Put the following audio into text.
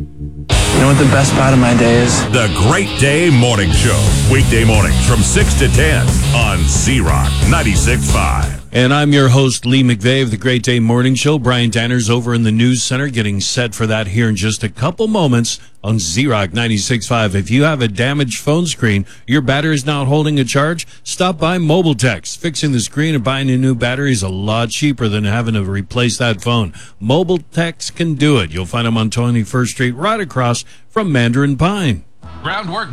You know what the best part of my day is? The Great Day Morning Show. Weekday mornings from 6 to 10 on Z-Rock 96.5. And I'm your host, Lee McVeigh of the Great Day Morning Show. Brian Danner's over in the news center getting set for that here in just a couple moments on Z-Rock 96.5. If you have a damaged phone screen, your battery is not holding a charge, stop by Mobile Text. Fixing the screen and buying a new battery is a lot cheaper than having to replace that phone. Mobile Text can do it. You'll find them on 21st Street right across from Mandarin Pine. Groundwork